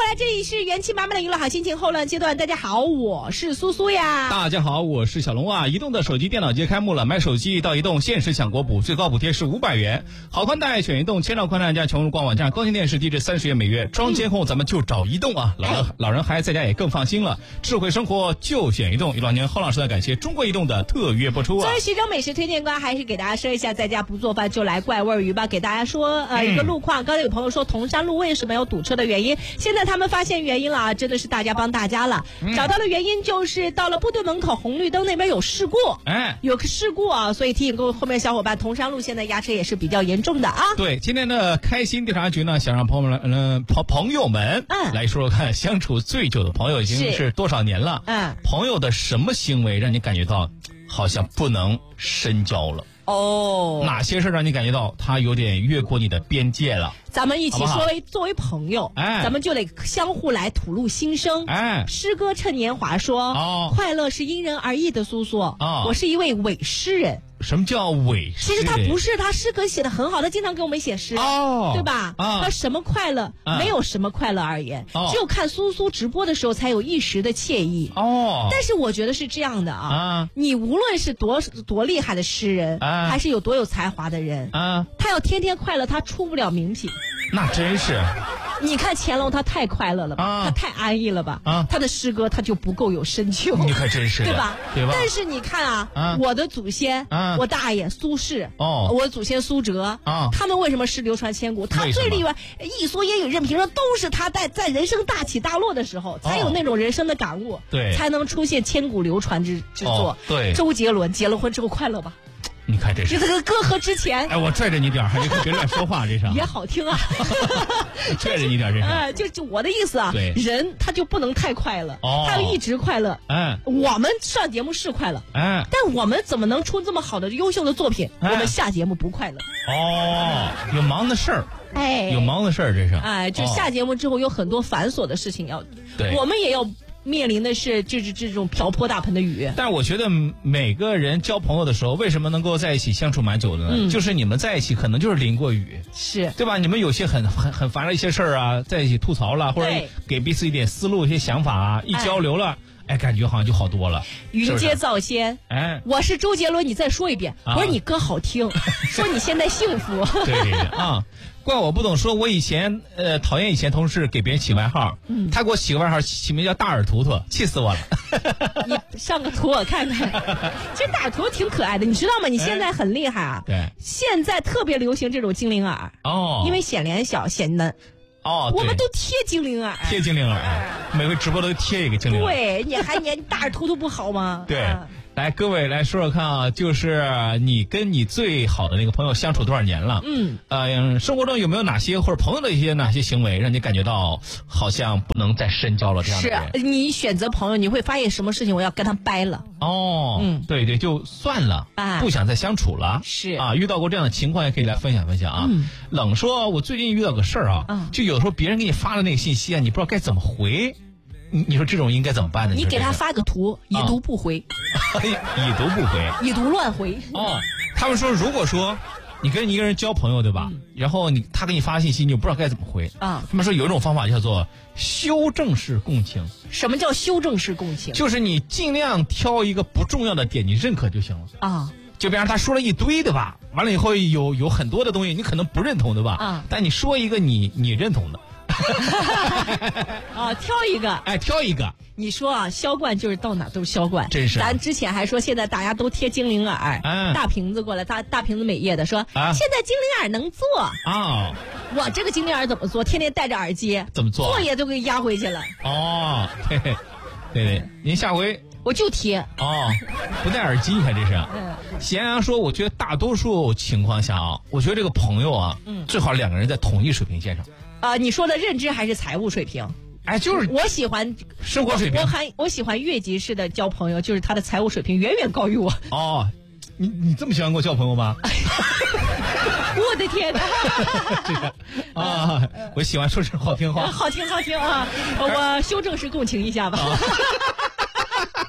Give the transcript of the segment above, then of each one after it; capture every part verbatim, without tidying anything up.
来，这里是元气满满的娱乐好心情后浪阶段。大家好，我是苏苏呀。 大家好，我是小龙啊。移动的手机电脑节开幕了，买手机到移动限时抢国补，最高补贴是五百元。好宽带选移动，千兆宽带加全屋光网加高清电视，低至三十元每月。装监控咱们就找移动啊，老人、哎、老人孩子在家也更放心了。智慧生活就选移动。一老年后浪时代，感谢中国移动的特约播出啊。 作为徐州美食推荐官，还是给大家说一下，在家不做饭就来怪味鱼吧。给大家说呃、嗯、一个路况，刚才有朋友说铜山路为什么有堵车的原因，现在他们发现原因了啊，真的是大家帮大家了、嗯、找到了原因，就是到了部队门口红绿灯那边有事故，哎，有个事故啊，所以提醒各位后面小伙伴，铜山路现在压车也是比较严重的啊。 对，今天的开心调查局呢，想让朋友们嗯朋朋友们嗯来说说看，相处最久的朋友已经是多少年了？嗯，朋友的什么行为让你感觉到好像不能深交了？哦，哪些事让你感觉到他有点越过你的边界了？ 咱们一起说为作为朋友，哎，咱们就得相互来吐露心声。哎，诗歌趁年华说，哦，快乐是因人而异的。苏苏，哦，我是一位伪诗人。 什么叫伪诗？ 其实他不是，他诗歌写的很好，他经常给我们写诗，哦，对吧？啊，他什么快乐、啊？没有什么快乐而言，哦，只有看苏苏直播的时候才有一时的惬意。哦，但是我觉得是这样的啊，啊你无论是多多厉害的诗人，啊，还是有多有才华的人，啊，他要天天快乐，他出不了名品。 那真是， 你看乾隆他太快乐了吧，啊，他太安逸了吧，啊，他的诗歌他就不够有深秋。 你可真是， 对吧？ 对吧？ 但是你看啊，啊我的祖先，啊，我大爷苏轼，哦，我的祖先苏辙，啊，他们为什么诗流传千古？他最厉害，一蓑烟雨任平生，都是他在在人生大起大落的时候，才有那种人生的感悟，对，才能出现千古流传之之作。 对， 周杰伦结了婚之后快乐吧？ 你看这是， 你这个歌和之前， 哎，我拽着你点儿，还是别乱说话，这是也好听啊， 拽着你点儿，这是， 呃，就就我的意思啊，对，人他就不能太快乐，哦，他要一直快乐，哎，我们上节目是快乐，哎，但我们怎么能出这么好的优秀的作品？哎，我们下节目不快乐， 哦，有忙的事儿，哎，有忙的事儿，这是， 哎，就下节目之后有很多繁琐的事情要，对，我们也要。面临的是就是这种瓢泼大盆的雨。 但我觉得每个人交朋友的时候，为什么能够在一起相处蛮久的呢？嗯，就是你们在一起可能就是淋过雨， 是对吧？你们有些很很很烦的一些事儿啊，在一起吐槽了，或者给彼此一点思路、一些想法啊，一交流了。哎，感觉好像就好多了。 云阶造仙，哎，我是周杰伦，你再说一遍。啊、我说你歌好听，说你现在幸福。 对对对啊，怪我不懂，说我以前呃讨厌以前同事给别人起外号，嗯，他给我起个外号，起名叫大耳图图，气死我了。 你上个图我看看，其实大耳图图挺可爱的，你知道吗？你现在很厉害啊。对，现在特别流行这种精灵耳哦，因为显脸小，显嫩。哦，我们都贴精灵耳， 贴精灵耳，每回直播都贴一个精灵耳。 对，你还你大耳图图不好吗？ 对，啊、来各位来说说看啊，就是你跟你最好的那个朋友相处多少年了？嗯，呃，生活中有没有哪些或者朋友的一些哪些行为，让你感觉到好像不能再深交了这样的人？ 是你选择朋友，你会发现什么事情我要跟他掰了。 哦，嗯，对对，就算了，啊，不想再相处了。是啊，遇到过这样的情况也可以来分享分享啊。嗯、冷说，我最近遇到个事儿啊，嗯、就有时候别人给你发的那个信息啊，你不知道该怎么回。你你说这种应该怎么办呢？ 你给他发个图，已读不回， 已读不回， 已读乱回。 哦，他们说，如果说你跟一个人交朋友，对吧？嗯、然后你他给你发信息，你不知道该怎么回啊？他们说有一种方法叫做修正式共情。 什么叫修正式共情？ 就是你尽量挑一个不重要的点，你认可就行了啊。就比方他说了一堆对吧？完了以后有有很多的东西你可能不认同对吧？啊，但你说一个你你认同的。 啊，挑一个， 哎，挑一个。 你说啊，销冠就是到哪都是销冠， 真是。 咱之前还说，现在大家都贴精灵耳，嗯、大瓶子过来，大大瓶子美业的说，啊、现在精灵耳能做啊。我这个精灵耳怎么做？天天戴着耳机， 怎么做？ 作业都给压回去了。 哦，对对对，您下回。 我就贴哦，不戴耳机，你看这是。嗯，咸阳说，我觉得大多数情况下啊，我觉得这个朋友啊，嗯，最好两个人在同一水平线上。 啊、呃，你说的认知还是财务水平？ 哎，就是我喜欢生活水平。 我还我喜欢越级式的交朋友，就是他的财务水平远远高于我。 哦，你你这么喜欢跟我交朋友吗？ 我的天哪！ 这个啊，我喜欢说是好听话， 好听好听啊！我修正式共情一下吧。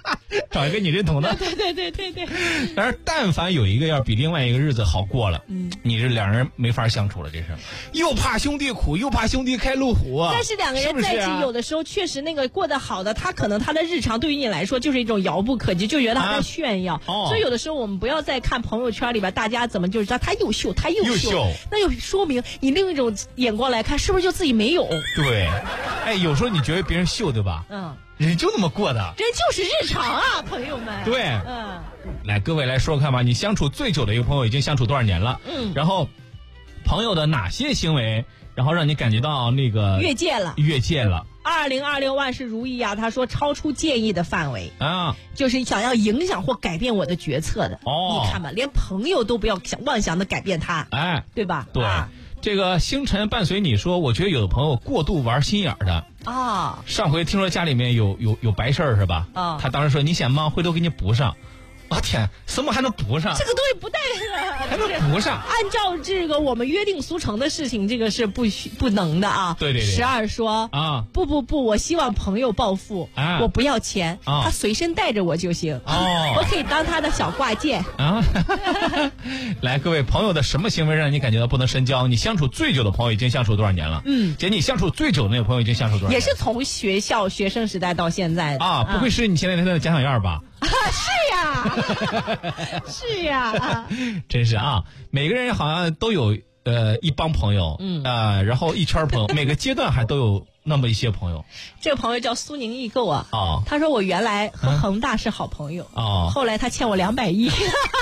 找一个你认同的。 对对对对对。 但是但凡有一个要比另外一个日子好过了，嗯，你这两人没法相处了，这是又怕兄弟苦，又怕兄弟开路虎啊。 但是两个人在一起， 是是啊、 有的时候确实那个过得好的，他可能他的日常对于你来说就是一种遥不可及，就觉得他在炫耀。啊哦、所以有的时候我们不要再看朋友圈里边大家怎么就是说他优秀，他优秀， 优秀那就说明你另一种眼光来看，是不是就自己没有？ 对，哎，有时候你觉得别人秀，对吧？嗯。人就那么过的， 人就是日常啊，朋友们。 对，嗯，来，各位来说说看吧，你相处最久的一个朋友已经相处多少年了？嗯，然后朋友的哪些行为，然后让你感觉到那个越界了， 越界了。 二零二六万事如意啊，他说超出建议的范围啊， 就是想要影响或改变我的决策的。哦，你看吧，连朋友都不要想妄想的改变他， 哎， 对吧？ 对。 啊这个星辰伴随你说，我觉得有的朋友过度玩心眼儿的啊。 上回听说家里面有有有白事儿是吧？啊，他当时说你嫌忙，回头给你补上。我、哦、天，什么还能补上？ 这个东西不带还能补上？ 按照这个我们约定俗成的事情，这个是不许不能的啊。 对对对。 十二说啊，不不不，我希望朋友暴富，啊、我不要钱，啊、他随身带着我就行。哦，我可以当他的小挂件啊。 来，各位朋友的什么行为让你感觉到不能深交？你相处最久的朋友已经相处多少年了？嗯，姐，你相处最久的那个朋友已经相处多少年？ 也是从学校学生时代到现在的啊，不会是你前两天的假小样吧？ 啊，是呀，是呀， 真是啊！每个人好像都有呃一帮朋友，嗯啊、呃，然后一圈朋友，每个阶段还都有那么一些朋友。 这个朋友叫苏宁易购啊，哦，他说我原来和恒大是好朋友，哦，后来他欠我两百亿。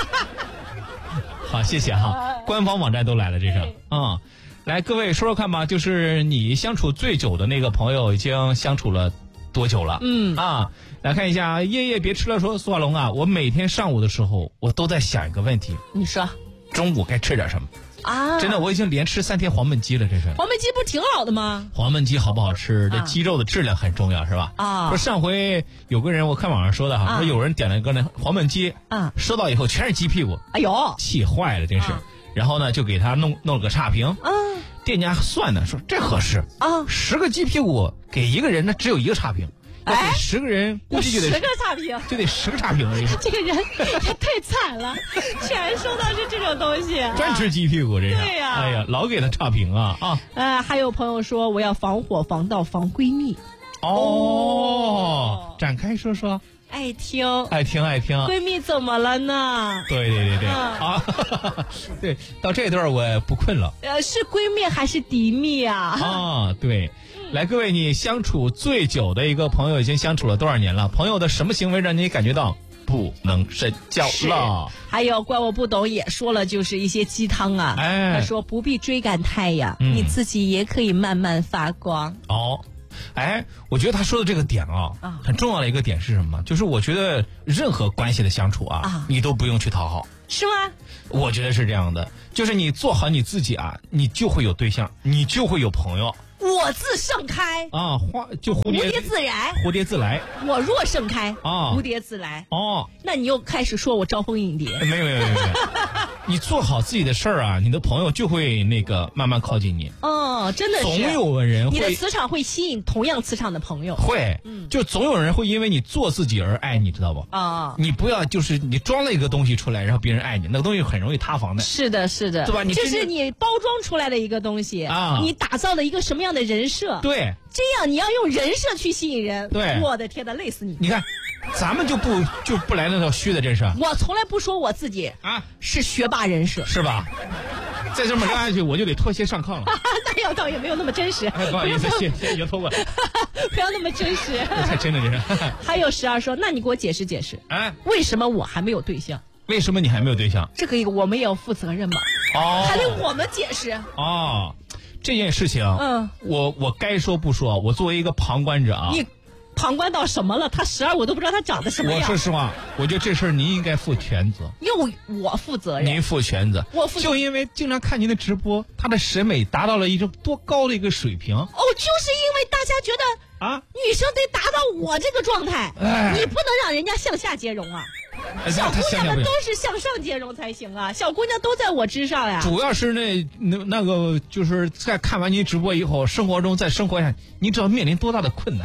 好，谢谢哈，官方网站都来了，这是啊、嗯。来，各位说说看吧，就是你相处最久的那个朋友已经相处了多久了？嗯啊。来看一下，夜夜别吃了说苏华龙啊，我每天上午的时候，我都在想一个问题。 你说， 中午该吃点什么啊？ 真的，我已经连吃三天黄焖鸡了，这是。 黄焖鸡不是挺好的吗？ 黄焖鸡好不好吃？这鸡肉的质量很重要，是吧？啊。说上回有个人，我看网上说的哈，啊、说有人点了一个那黄焖鸡，啊，收到以后全是鸡屁股， 哎呦， 气坏了，真是。啊、然后呢，就给他弄弄了个差评。啊。店家算的说这合适啊，十个鸡屁股给一个人，那只有一个差评。哎，十个人估计就得十个差评， 就得十个差评了。 这个人也太惨了，全收到是这种东西， 专吃鸡屁股，这是。 对呀、啊， 哎呀，老给他差评啊啊！ 呃，还有朋友说我要防火、防盗、防闺蜜。 哦，哦展开说说。 爱听， 爱听，爱听。 闺蜜怎么了呢？ 对对对对、嗯、啊！对，到这段我不困了。 呃，是闺蜜还是敌蜜啊？ 啊，对。来，各位，你相处最久的一个朋友已经相处了多少年了？朋友的什么行为让你感觉到不能深交了？ 还有怪我不懂也说了，就是一些鸡汤啊。哎，他说不必追赶太阳、嗯，你自己也可以慢慢发光。 哦。哎，我觉得他说的这个点啊，啊很重要的一个点是什么？就是我觉得任何关系的相处啊，啊你都不用去讨好， 是吗？ 我觉得是这样的，就是你做好你自己啊，你就会有对象，你就会有朋友。 我自盛开啊，花就蝴蝶蝴蝶自来， 蝴蝶自来。 我若盛开啊， 蝴蝶自来。 哦， 那你又开始说我招蜂引蝶？ 没有没有没有没有，你做好自己的事儿啊，你的朋友就会那个慢慢靠近你。 哦，真的是。 总有人会， 你的磁场会吸引同样磁场的朋友。 会，嗯，就总有人会因为你做自己而爱你，知道不？啊，你不要就是你装了一个东西出来，然后别人爱你，那个东西很容易塌房的。 是的，是的， 对吧？你这是你包装出来的一个东西啊，你打造了一个什么样的人设？ 对， 这样你要用人设去吸引人。 对， 我的天哪，累死你！ 你看，咱们就不就不来那套虚的人设。 我从来不说我自己啊是学霸人设， 是吧？再这么聊下去，我就得脱鞋上炕了。 那要倒也没有那么真实。 哎、不好意思，鞋鞋已经脱过了。 不要那么真实。 太真了，这是。 还有十二说，那你给我解释解释，哎，为什么我还没有对象？ 为什么你还没有对象？ 这个我们也要负责任嘛。哦，还得我们解释。 哦，这件事情，嗯，我我该说不说。我作为一个旁观者啊， 你旁观到什么了？他十二我都不知道他长得什么样。 我说实话，我觉得这事儿您应该负全责。 又我负责任？ 您负全责。 我负责。 就因为经常看您的直播，他的审美达到了一种多高的一个水平。哦， 就是因为大家觉得啊，女生得达到我这个状态，哎、你不能让人家向下兼容啊。小姑娘们都是向上兼容才行啊！小姑娘都在我之上呀。 主要是那那那个，就是在看完您直播以后，生活中在生活上，你知道面临多大的困难？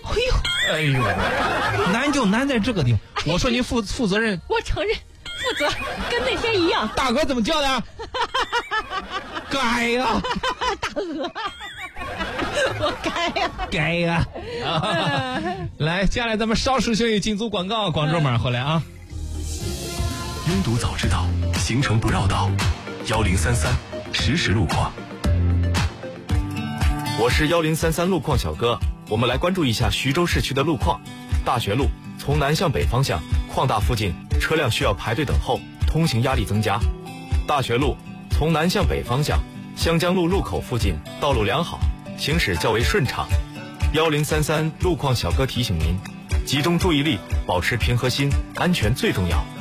哎呦， 哎呦，难就难在这个地方。我说你负负责任， 我承认负责，跟那天一样。 大鹅怎么叫的？该呀， 大鹅，我该呀， 该呀。来，接下来咱们稍事休息，进组广告，广州马上回来啊。 拥堵早知道，行程不绕道。幺零三三实时路况。 我是幺零三三路况小哥，我们来关注一下徐州市区的路况。大学路从南向北方向，矿大附近车辆需要排队等候，通行压力增加。大学路从南向北方向，湘江路路口附近道路良好，行驶较为顺畅。幺零三三路况小哥提醒您，集中注意力，保持平和心，安全最重要。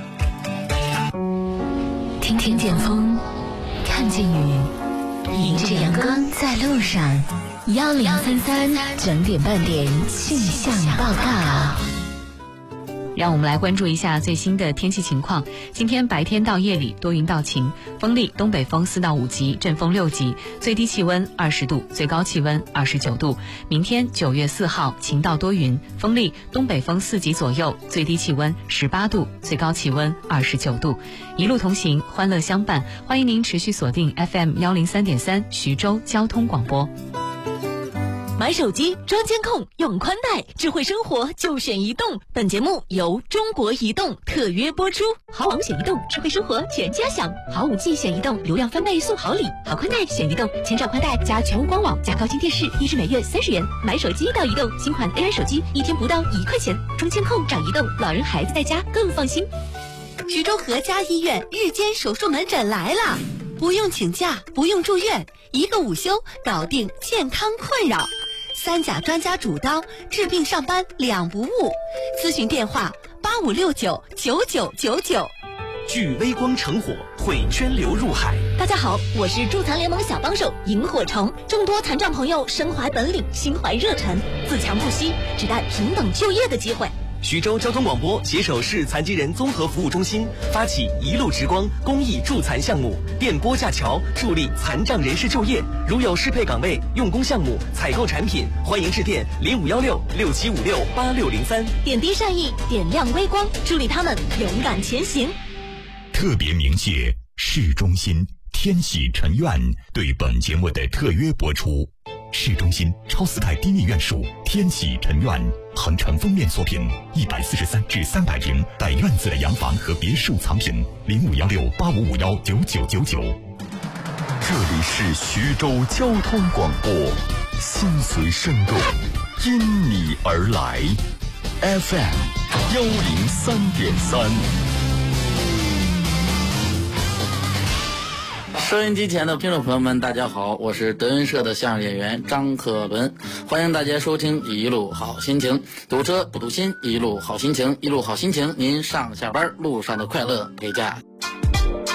听听见风，看见雨，迎着阳光在路上。幺零三三整点半点气象报告。 让我们来关注一下最新的天气情况。今天白天到夜里多云到晴，风力东北风四到五级，阵风六级，最低气温二十度，最高气温二十九度。明天九月四号晴到多云，风力东北风四级左右，最低气温十八度，最高气温二十九度。一路同行，欢乐相伴，欢迎您持续锁定 F M 幺零三点三徐州交通广播。 买手机装监控用宽带，智慧生活就选移动。本节目由中国移动特约播出。好网选移动，智慧生活全家享。好五 G 选移动，流量翻倍送好礼。好宽带选移动，千兆宽带加全屋官网加高清电视，一支每月三十元。买手机到移动，新款 A I 手机一天不到一块钱。装监控找移动，老人孩子在家更放心。徐州和家医院日间手术门诊来了，不用请假，不用住院，一个午休搞定健康困扰。三甲专家主刀，治病上班两不误。咨询电话八五六九九九九九。 聚微光成火，会涓流入海。 大家好，我是助残联盟小帮手萤火虫。众多残障朋友身怀本领，心怀热忱，自强不息，只待平等就业的机会。 徐州交通广播携手市残疾人综合服务中心，发起一路之光公益助残项目，电波架桥，助力残障人士就业。如有适配岗位、用工项目、采购产品，欢迎致电零五幺六六七五六八六零三。 点滴善意，点亮微光，助力他们勇敢前行。 特别鸣谢市中心天喜臣苑对本节目的特约播出。市中心超四代低密院属天喜臣苑，恒城封面作品，一百四十三至三百平带院子的洋房和别墅藏品，零五幺六八五五幺九九九九。 这里是徐州交通广播，心随生动，因你而来 ，F M 幺零三点三。 收音机前的听众朋友们，大家好，我是德云社的相声演员张克伦，欢迎大家收听一路好心情，堵车不堵心，一路好心情，一路好心情，您上下班路上的快乐陪驾。